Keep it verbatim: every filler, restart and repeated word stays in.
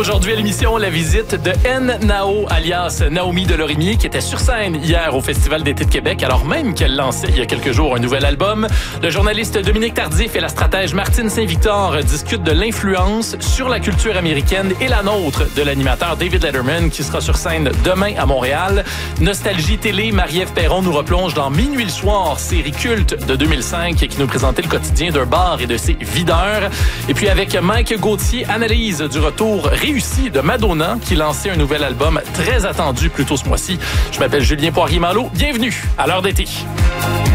Aujourd'hui à l'émission, la visite de N Nao, alias Naomi Delorimier, qui était sur scène hier au Festival d'été de Québec, alors même qu'elle lançait il y a quelques jours un nouvel album. Le journaliste Dominique Tardif et la stratège Martine Saint-Victor discutent de l'influence sur la culture américaine et la nôtre de l'animateur David Letterman, qui sera sur scène demain à Montréal. Nostalgie Télé, Marie-Ève Perron nous replonge dans Minuit le soir, série culte de deux mille cinq qui nous présentait le quotidien d'un bar et de ses videurs. Et puis avec Mike Gauthier, analyse du retour réussi de Madonna, qui lançait un nouvel album très attendu plus tôt ce mois-ci. Je m'appelle Julien Poirier-Malo. Bienvenue à l'heure d'été.